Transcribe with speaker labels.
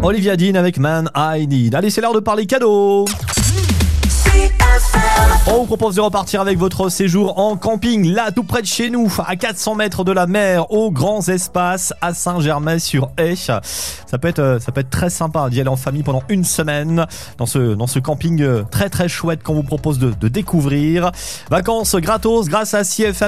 Speaker 1: Olivia Dean avec Man I Need. Allez, c'est l'heure de parler cadeaux. On vous propose de repartir avec votre séjour en camping, là tout près de chez nous, à 400 mètres de la mer, aux grands espaces, à Saint-Germain-sur-Aie. Ça peut être très sympa d'y aller en famille pendant une semaine dans ce camping très très chouette qu'on vous propose de découvrir. Vacances gratos grâce à CFM.